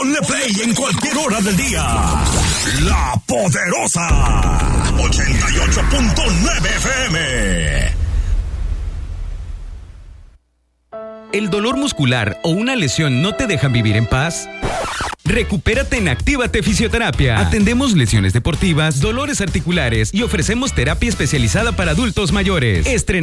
Ponle play en cualquier hora del día. La Poderosa 88.9 FM. ¿El dolor muscular o una lesión no te dejan vivir en paz? Recupérate en Actívate Fisioterapia. Atendemos lesiones deportivas, dolores articulares y ofrecemos terapia especializada para adultos mayores.